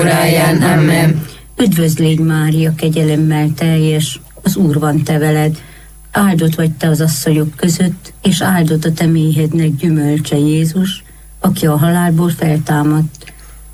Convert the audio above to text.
óráján. Amen. Üdvözl légy, Mária, kegyelemmel teljes, az Úr van te veled. Áldott vagy te az asszonyok között, és áldott a te méhednek gyümölcse, Jézus, aki a halálból feltámadt.